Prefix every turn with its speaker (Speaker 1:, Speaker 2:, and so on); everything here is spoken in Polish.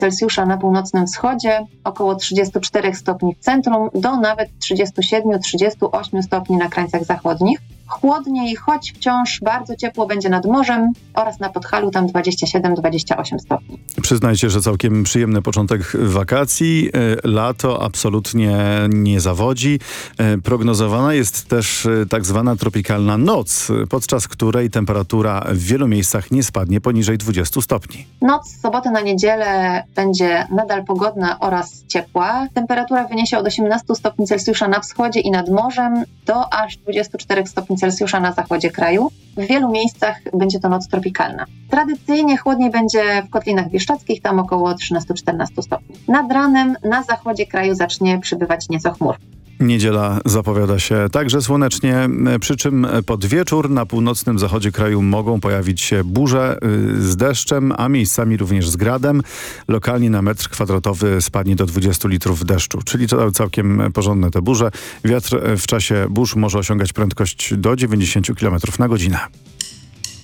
Speaker 1: Celsjusza na północnym wschodzie, około 34 stopni w centrum, do nawet 37-38 stopni na krańcach zachodnich. Chłodniej, choć wciąż bardzo ciepło będzie nad morzem oraz na Podhalu, tam 27-28 stopni.
Speaker 2: Przyznajcie, że całkiem przyjemny początek wakacji. Lato absolutnie nie zawodzi. Prognozowana jest też tak zwana tropikalna noc, podczas której temperatura w wielu miejscach nie spadnie poniżej 20 stopni.
Speaker 1: Noc z soboty na niedzielę będzie nadal pogodna oraz ciepła. Temperatura wyniesie od 18 stopni Celsjusza na wschodzie i nad morzem do aż 24 stopni Celsjusza na zachodzie kraju. W wielu miejscach będzie to noc tropikalna. Tradycyjnie chłodniej będzie w Kotlinach Bieszczadzkich, tam około 13-14 stopni. Nad ranem na zachodzie kraju zacznie przybywać nieco chmur.
Speaker 2: Niedziela zapowiada się także słonecznie, przy czym pod wieczór na północnym zachodzie kraju mogą pojawić się burze z deszczem, a miejscami również z gradem. Lokalnie na metr kwadratowy spadnie do 20 litrów deszczu, czyli to całkiem porządne te burze. Wiatr w czasie burz może osiągać prędkość do 90 km na godzinę.